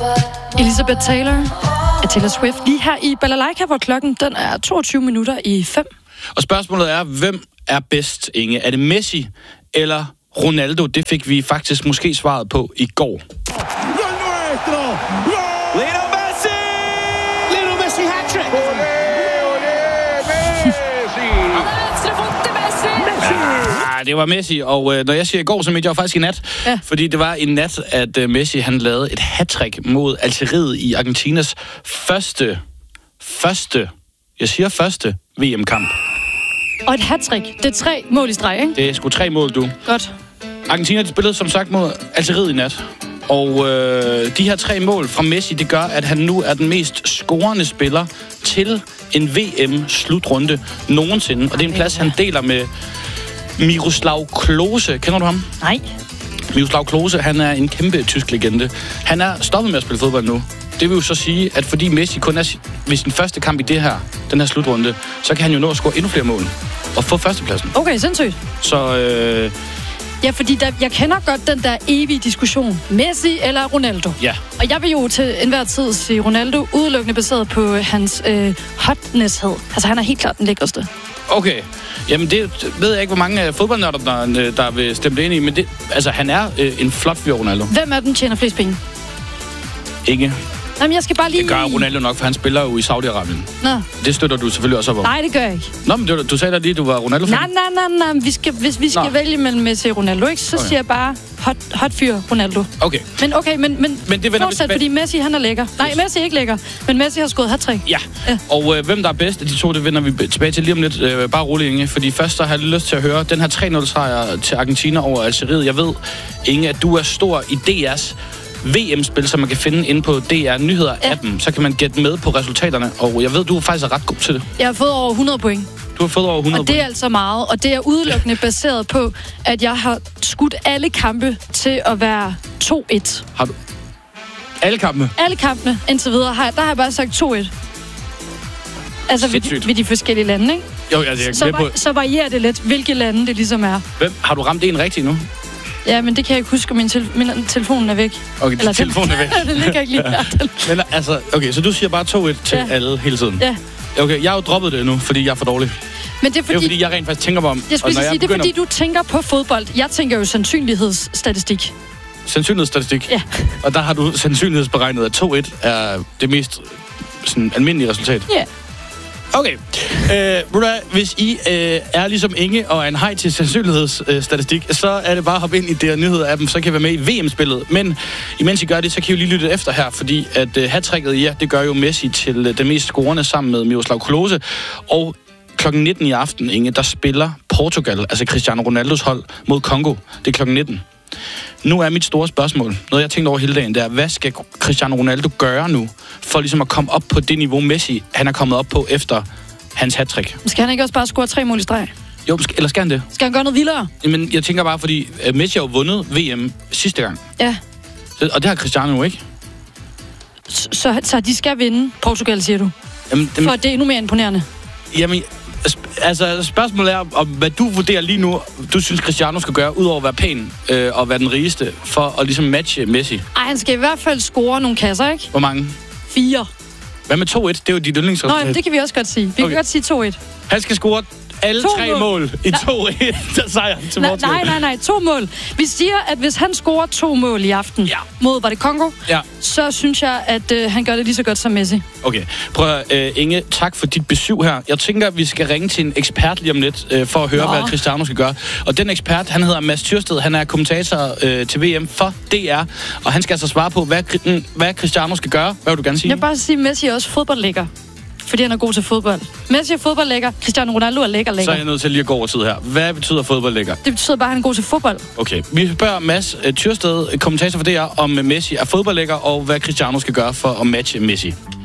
Elizabeth Taylor af Taylor Swift lige her i Balalaika, hvor klokken den er 22:05. Og spørgsmålet er, hvem er bedst, Inge? Er det Messi eller Ronaldo? Det fik vi faktisk måske svaret på i går. Lionel Messi hat-trick! Det var Messi, og når jeg siger i går, så mente jeg faktisk i nat. Ja. Fordi det var i nat, at Messi han lavede et hattrick mod Algeriet i Argentinas første VM-kamp. Og et hattrick, det er 3 mål i streg, ikke? Det er sgu 3 mål, du. Godt. Argentina spillede som sagt mod Algeriet i nat. Og de her 3 mål fra Messi, det gør, at han nu er den mest scorende spiller til en VM-slutrunde nogensinde. Og det er en plads, han deler med Miroslav Klose. Kender du ham? Nej. Miroslav Klose, han er en kæmpe tysk legende. Han er stoppet med at spille fodbold nu. Det vil jo så sige, at fordi Messi kun er ved sin første kamp i den her slutrunde, så kan han jo nå at score endnu flere mål og få førstepladsen. Okay, sindssygt. Så ja, fordi jeg kender godt den der evige diskussion. Messi eller Ronaldo? Ja. Og jeg vil jo til enhver tid sige Ronaldo, udelukkende baseret på hans hotnesshed. Altså, han er helt klart den lækreste. Okay. Jamen, det ved jeg ikke, hvor mange fodboldnørder, der vil stemme det ind i, men han er en flot fyr, Ronaldo. Hvem af dem tjener flest penge? Ikke. Jamen, jeg skal bare lige... Det gør Ronaldo nok, for han spiller jo i Saudi-Arabien. Nå. Det støtter du selvfølgelig også op om. Nej, det gør jeg ikke. Nå, men du sagde da lige, at du var Ronaldo-fan. Nej. Hvis vi skal vælge mellem Messi og Ronaldo, ikke, så siger jeg bare hot fyr Ronaldo. Okay. Men det fortsat, fordi Messi, han er lækker. Nej, Messi er ikke lækker, men Messi har scoret hat-trick. Ja. Og hvem der er bedst af de to, det vender vi tilbage til lige om lidt. Bare rolig, Inge, fordi først så har jeg lyst til at høre den her 3-0-sejr til Argentina over Algeriet. Jeg ved, Inge, at du er stor i DR's VM-spil, som man kan finde inde på DR Nyheder-appen. Ja. Så kan man gætte med på resultaterne, og jeg ved, du faktisk er ret god til det. Jeg har fået over 100 point. Du har fået over 100 point. Og det er altså meget, og det er udelukkende baseret på, at jeg har skudt alle kampe til at være 2-1. Har du? Alle kampene? Alle kampene indtil videre. Der har jeg bare sagt 2-1. Altså ved de forskellige lande, ikke? Jo, altså, så varierer det lidt, hvilke lande det ligesom er. Har du ramt en rigtig nu? Ja, men det kan jeg ikke huske, min telefonen er væk. Okay, eller telefonen er væk. Det ligger ikke lige der. Men altså, okay, så du siger bare 2-1 til alle hele tiden? Ja. Okay, jeg har jo droppet det nu, fordi jeg er for dårlig. Men det er fordi jeg rent faktisk tænker mig om... Jeg skulle sige, det er fordi, du tænker på fodbold. Jeg tænker jo sandsynlighedsstatistik. Sandsynlighedsstatistik? Ja. Og der har du sandsynlighedsberegnet, at 2-1 er det mest sådan, almindelige resultat? Ja. Okay. Hvis I er ligesom Inge og er en hej til sandsynlighedsstatistik, så er det bare at hoppe ind i DR Nyheder-appen, så kan I være med i VM-spillet. Men imens I gør det, så kan I jo lige lytte efter her, fordi at hat-tricket, ja, det gør jo Messi til det mest scorende sammen med Miroslav Klose. Og klokken 19 i aften, Inge, der spiller Portugal, altså Cristiano Ronaldos hold, mod Congo. Det er klokken 19. Nu er mit store spørgsmål, noget jeg tænkte over hele dagen, det er, hvad skal Cristiano Ronaldo gøre nu, for ligesom at komme op på det niveau, Messi han er kommet op på efter hans hattrick? Skal han ikke også bare score 3 mål i streg? Jo, eller skal han det? Skal han gøre noget vildere? Men jeg tænker bare, fordi Messi har jo vundet VM sidste gang. Ja. Og det har Cristiano jo ikke. Så de skal vinde Portugal, siger du? Jamen, for det er endnu mere imponerende. Jamen, altså spørgsmålet er, om hvad du vurderer lige nu, du synes Cristiano skal gøre, udover at være pæn og være den rigeste, for at ligesom matche Messi. Ej, han skal i hvert fald score nogle kasser, ikke? Hvor mange? 4. Hvad med 2-1? Det er jo dit yndlingsresultat. Nå, det kan vi også godt sige. Vi kan godt sige 2-1. Han skal score alle 3 mål i 2-1, der sejrer til Portugal. Nej, 2 mål. Vi siger, at hvis han scorer 2 mål i aften mod, var det Congo, så synes jeg, at han gør det lige så godt som Messi. Okay. Prøv Inge, tak for dit besøg her. Jeg tænker, at vi skal ringe til en ekspert lige om lidt, for at høre, hvad Cristiano skal gøre. Og den ekspert, han hedder Mads Tyrsted. Han er kommentator til VM for DR, og han skal altså svare på, hvad Cristiano skal gøre. Hvad vil du gerne sige? Jeg vil bare sige, at Messi er også fodboldlækker. Fordi han er god til fodbold. Messi er fodboldlækker. Cristiano Ronaldo er lækker. Så er jeg nødt til lige at gå over tid her. Hvad betyder fodboldlækker? Det betyder bare, at han er god til fodbold. Okay. Vi spørger Mads Tyrsted, kommentator for DR, om Messi er fodboldlækker, og hvad Cristiano skal gøre for at matche Messi.